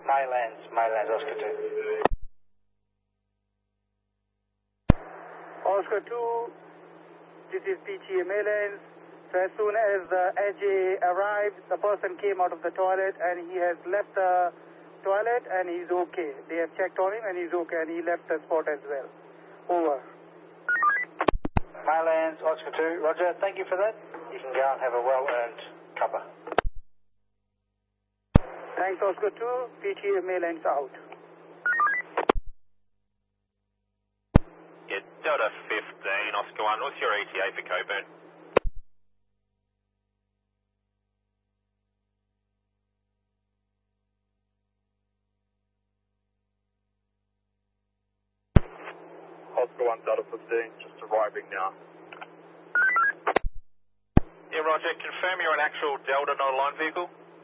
Mylands, Oscar 2. Oscar 2, this is PTA Mylands. So as soon as the AJ arrived, the person came out of the toilet and he has left the toilet and he's okay. They have checked on him and he's okay and he left the spot as well. Over. Mylands, Oscar 2, roger, thank you for that. You can go and have a well-earned cuppa. Thanks, Oscar 2, PTA Mylands out. Yeah, Delta 15, Oscar 1, what's your ETA for Coburn? Oscar 1, Delta 15, just arriving now. Yeah, roger, confirm you're an actual Delta, not a line vehicle?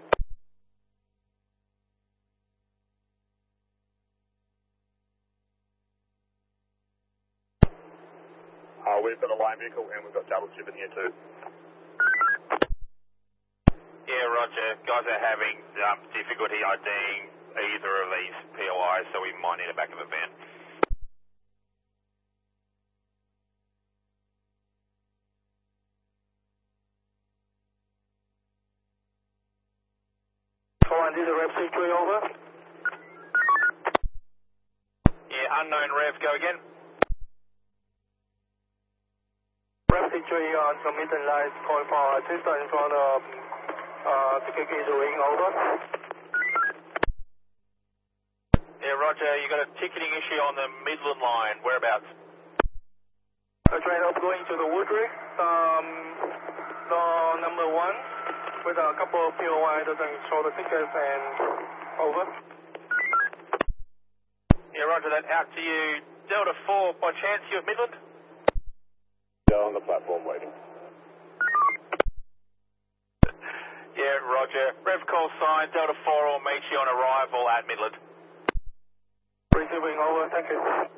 We've got a line vehicle and we've got Delta 7 here too. Yeah, roger. Guys are having difficulty IDing either of these POIs, so we might need a back of a van. This is Rev C3 over. Yeah, unknown Rev, go again. Rev C3 on the Midland Lights, calling for assistance in front of ticket gate ring, over. Yeah, roger, you got a ticketing issue on the Midland line, whereabouts? A train up going to the Woodrick, the number 1, with a couple of POI doesn't show the tickets and over. Yeah, roger that, out to you. Delta 4, by chance you at Midland? Down on the platform waiting. Yeah, roger. Rev call sign, Delta 4 will meet you on arrival at Midland. Receiving over, thank you.